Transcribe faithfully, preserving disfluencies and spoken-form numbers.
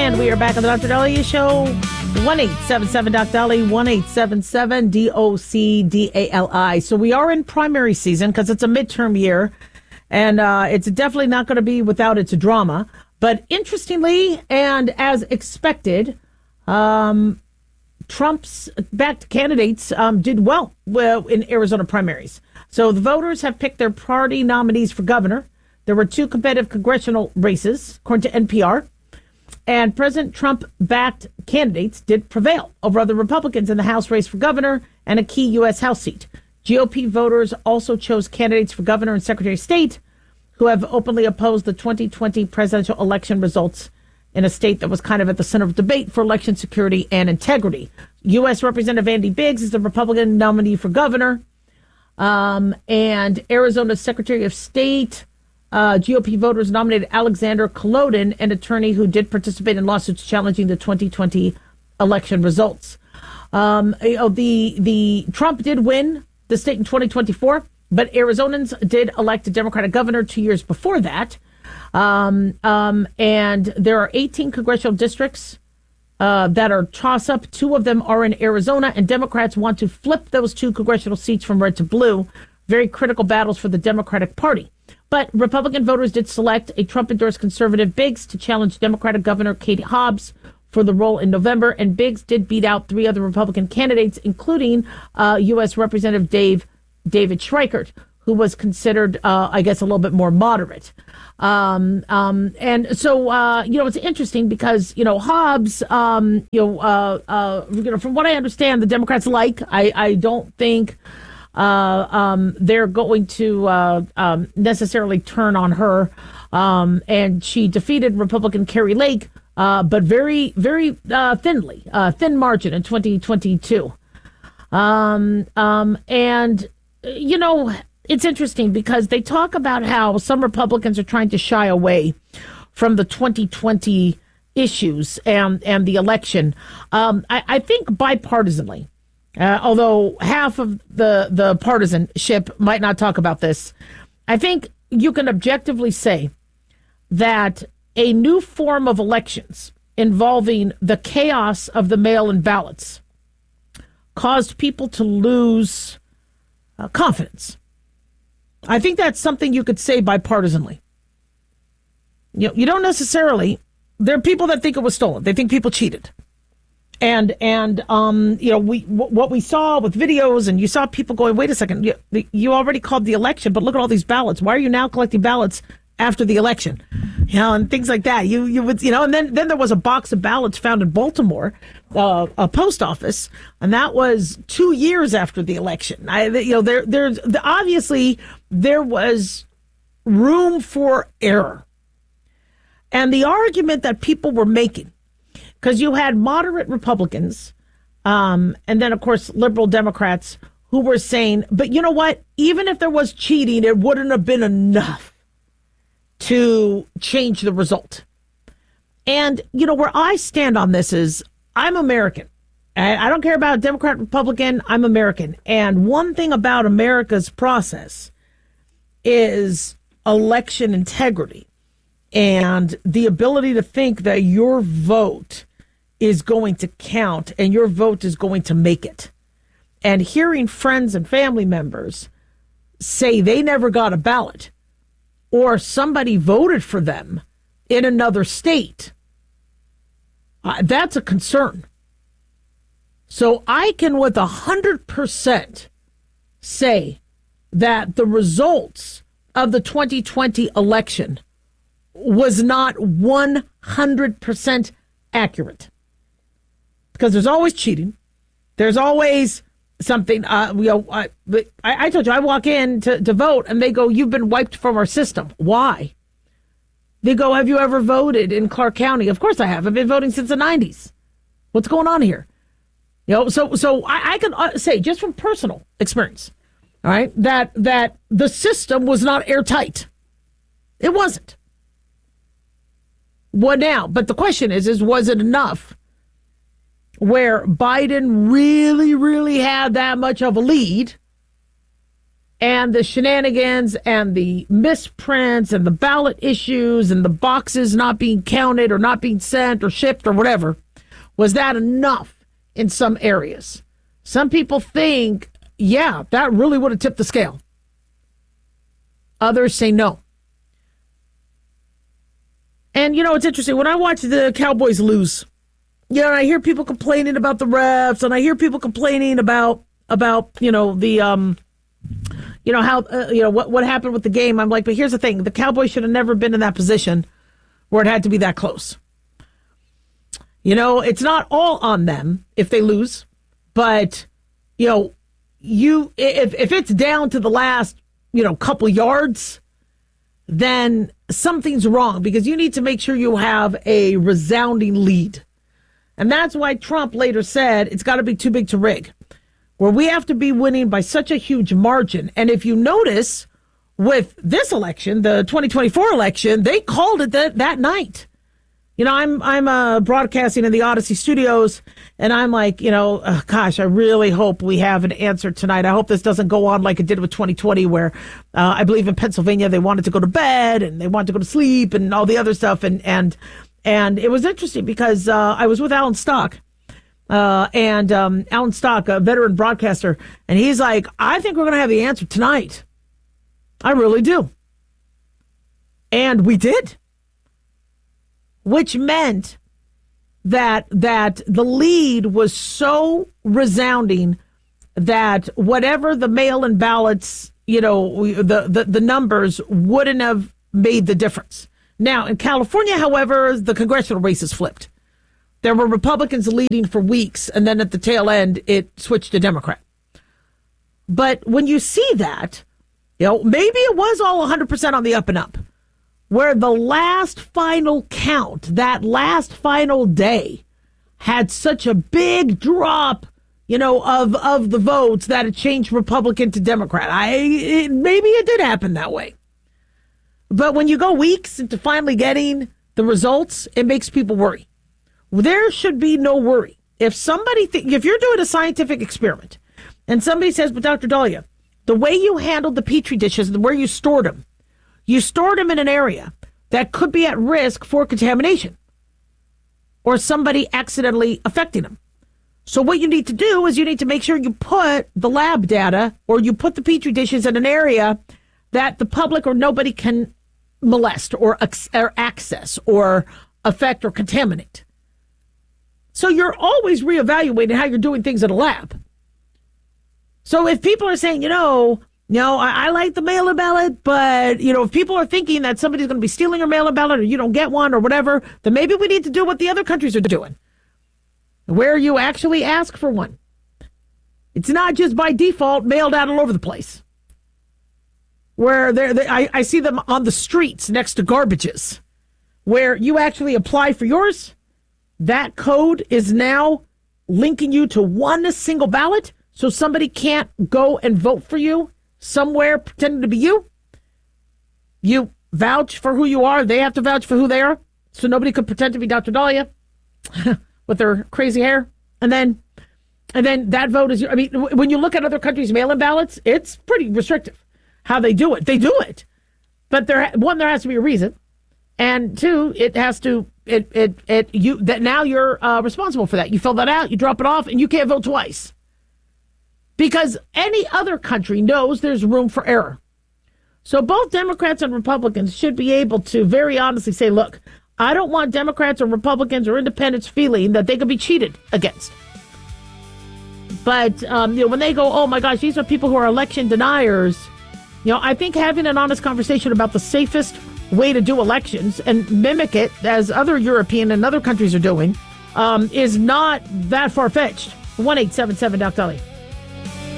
And we are back on the Doctor Daliah Show. one eight seven seven Doc Dali, one eight seven seven D O C D A L I. So we are in primary season because it's a midterm year. And uh, it's definitely not going to be without its drama. But interestingly, and as expected, um, Trump's backed candidates um, did well, well in Arizona primaries. So the voters have picked their party nominees for governor. There were two competitive congressional races, according to N P R. And President Trump-backed candidates did prevail over other Republicans in the House race for governor and a key U S House seat. G O P voters also chose candidates for governor and secretary of state who have openly opposed the twenty twenty presidential election results in a state that was kind of at the center of debate for election security and integrity. U S Representative Andy Biggs is the Republican nominee for governor. Um, and Arizona's Secretary of State, uh, G O P voters nominated Alexander Kolodin, an attorney who did participate in lawsuits challenging the twenty twenty election results. Um, you know, the the Trump did win the state in twenty twenty-four, but Arizonans did elect a Democratic governor two years before that. Um, um, and there are eighteen congressional districts uh, that are toss-up. Two of them are in Arizona, and Democrats want to flip those two congressional seats from red to blue. Very critical battles for the Democratic Party. But Republican voters did select a Trump-endorsed conservative Biggs to challenge Democratic Governor Katie Hobbs for the role in November, and Biggs did beat out three other Republican candidates, including uh, U S Representative Dave David Schreikert, who was considered, uh, I guess, a little bit more moderate. Um, um, and so, uh, you know, it's interesting because, you know, Hobbs, um, you know, uh, uh, you know, from what I understand, the Democrats like. I, I don't think uh, um, they're going to uh, um, necessarily turn on her. Um, and she defeated Republican Carrie Lake, uh, but very, very uh, thinly, uh, thin margin in twenty twenty-two. Um, um, and, you know, it's interesting because they talk about how some Republicans are trying to shy away from the twenty twenty issues and, and the election. Um, I, I think bipartisanly, uh, although half of the, the partisanship might not talk about this, I think you can objectively say that a new form of elections involving the chaos of the mail-in ballots caused people to lose uh, confidence. I think that's something you could say bipartisanly. You know, you don't necessarily. There are people that think it was stolen. They think people cheated, and and um, you know, we w- what we saw with videos, and you saw people going, "Wait a second, you, you already called the election, but look at all these ballots. Why are you now collecting ballots after the election?" You know, and things like that. You you would you know, and then then there was a box of ballots found in Baltimore, uh, a post office, and that was two years after the election. I you know there there's obviously there was room for error, and the argument that people were making, because you had moderate Republicans, um, and then of course liberal Democrats who were saying, but you know what? Even if there was cheating, it wouldn't have been enough to change the result. And, you know, where I stand on this is I'm American. I, I don't care about Democrat, Republican. I'm American. And one thing about America's process is election integrity and the ability to think that your vote is going to count and your vote is going to make it. And hearing friends and family members say they never got a ballot or somebody voted for them in another state, uh, that's a concern. So I can with one hundred percent say that the results of the twenty twenty election was not one hundred percent accurate. Because there's always cheating. There's always something, uh, you know, I, I told you, I walk in to, to vote and they go, "You've been wiped from our system." Why? They go, "Have you ever voted in Clark County?" Of course I have. I've been voting since the nineties. What's going on here? You know, so so I, I can uh, say just from personal experience, all right, that that the system was not airtight. It wasn't. What now? But the question is, is was it enough where Biden really, really had that much of a lead and the shenanigans and the misprints and the ballot issues and the boxes not being counted or not being sent or shipped or whatever, was that enough in some areas? Some people think, yeah, that really would have tipped the scale. Others say no. And, you know, it's interesting. When I watch the Cowboys lose, you know, I hear people complaining about the refs, and I hear people complaining about, about you know, the, um, you know, how, uh, you know, what, what happened with the game. I'm like, but here's the thing. The Cowboys should have never been in that position where it had to be that close. You know, it's not all on them if they lose, but, you know, you, if, if it's down to the last, you know, couple yards, then something's wrong, because you need to make sure you have a resounding lead. And that's why Trump later said it's got to be too big to rig, where we have to be winning by such a huge margin. And if you notice with this election, the twenty twenty-four election, they called it that, that night. You know, I'm I'm uh, broadcasting in the Odyssey studios, and I'm like, you know, uh, gosh, I really hope we have an answer tonight. I hope this doesn't go on like it did with twenty twenty, where uh, I believe in Pennsylvania they wanted to go to bed and they wanted to go to sleep and all the other stuff. And and and it was interesting because uh, I was with Alan Stock, uh, and um, Alan Stock, a veteran broadcaster, and he's like, I think we're going to have the answer tonight. I really do. And we did. Which meant that that the lead was so resounding that whatever the mail-in ballots, you know, the, the, the numbers wouldn't have made the difference. Now, in California, however, the congressional races flipped. There were Republicans leading for weeks, and then at the tail end, it switched to Democrat. But when you see that, you know, maybe it was all one hundred percent on the up and up, where the last final count, that last final day, had such a big drop, you know, of, of the votes that it changed Republican to Democrat. I it, maybe it did happen that way. But when you go weeks into finally getting the results, it makes people worry. There should be no worry. If somebody, th- if you're doing a scientific experiment, and somebody says, but Doctor Dahlia, the way you handled the Petri dishes and where you stored them, you stored them in an area that could be at risk for contamination or somebody accidentally affecting them. So what you need to do is you need to make sure you put the lab data or you put the Petri dishes in an area that the public or nobody can molest or, or access or affect or contaminate. So you're always reevaluating how you're doing things in a lab. So if people are saying, you know, no, I, I like the mail-in ballot, but, you know, if people are thinking that somebody's going to be stealing your mail-in ballot or you don't get one or whatever, then maybe we need to do what the other countries are doing, where you actually ask for one. It's not just by default mailed out all over the place, where they're, they, I, I see them on the streets next to garbages, where you actually apply for yours. That code is now linking you to one single ballot, so somebody can't go and vote for you somewhere pretending to be you. You vouch for who you are. They have to vouch for who they are. So nobody could pretend to be Doctor Dahlia with their crazy hair. And then and then that vote is, I mean, when you look at other countries' mail-in ballots, it's pretty restrictive how they do it. They do it. But there, one, there has to be a reason. And two, it has to, it, it, it, you, that now you're uh, responsible for that. You fill that out, you drop it off, and you can't vote twice. Because any other country knows there's room for error. So both Democrats and Republicans should be able to very honestly say, look, I don't want Democrats or Republicans or independents feeling that they could be cheated against. But, um, you know, when they go, oh, my gosh, these are people who are election deniers, you know, I think having an honest conversation about the safest way to do elections and mimic it, as other European and other countries are doing, um, is not that far-fetched. one eight seven seven Doc Dahlia.